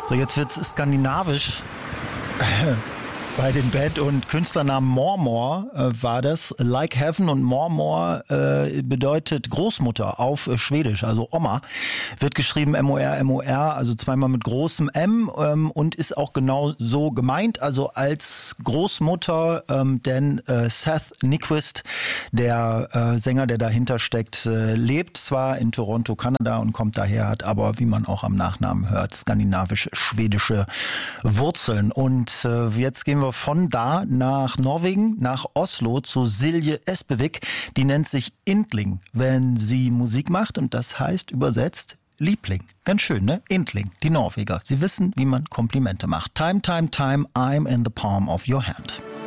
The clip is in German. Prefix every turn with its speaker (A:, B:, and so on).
A: So, jetzt wird's skandinavisch. Bei den Band- und Künstlernamen Mormor war das. Like Heaven und Mormor bedeutet Großmutter auf Schwedisch, also Oma. Wird geschrieben M-O-R-M-O-R, also zweimal mit großem M und ist auch genau so gemeint, also als Großmutter, denn Seth Nyquist, der Sänger, der dahinter steckt, lebt zwar in Toronto, Kanada und kommt daher, hat aber, wie man auch am Nachnamen hört, skandinavisch-schwedische Wurzeln. Und jetzt gehen wir von da nach Norwegen, nach Oslo zu Silje Espevik. Die nennt sich Intling, wenn sie Musik macht, und das heißt übersetzt Liebling. Ganz schön, ne? Intling, die Norweger. Sie wissen, wie man Komplimente macht. Time, time, time, I'm in the palm of your hand.